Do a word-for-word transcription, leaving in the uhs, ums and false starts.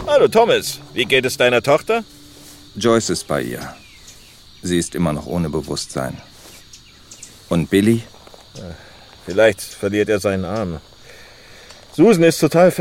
Hallo Thomas, wie geht es deiner Tochter? Joyce ist bei ihr. Sie ist immer noch ohne Bewusstsein. Und Billy? Vielleicht verliert er seinen Arm. Susan ist total